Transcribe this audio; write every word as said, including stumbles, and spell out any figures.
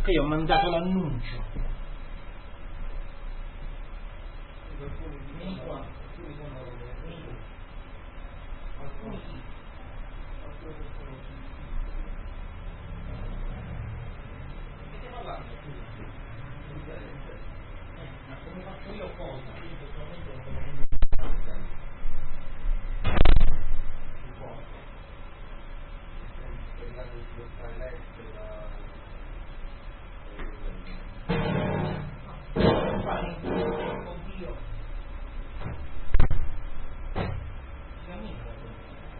che io ho mandato l'annuncio. Vieni qua, alcuni sono alcuni sì, alcuni sono che stiamo parlando? Ma come faccio io cosa? Io in questo momento non sto facendo un po'. Stai parlando di sfruttare l'estero,